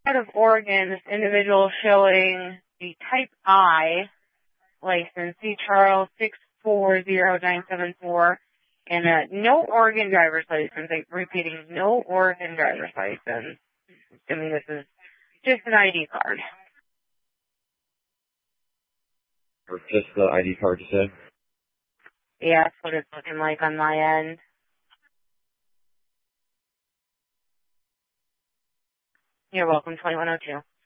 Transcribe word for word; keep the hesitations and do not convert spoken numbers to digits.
out of Oregon, this individual showing the Type I license, C Charles six four zero nine seven four, and a no Oregon driver's license. I'm repeating, no Oregon driver's license. I mean, this is just an I D card. Or just the I D card, you said? Yeah, that's what it's looking like on my end. You're welcome, twenty-one oh two.